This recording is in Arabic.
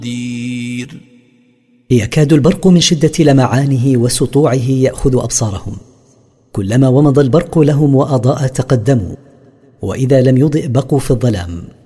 دير. يكاد البرق من شدة لمعانه وسطوعه يأخذ أبصارهم، كلما ومض البرق لهم وأضاء تقدموا، وإذا لم يضئ بقوا في الظلام.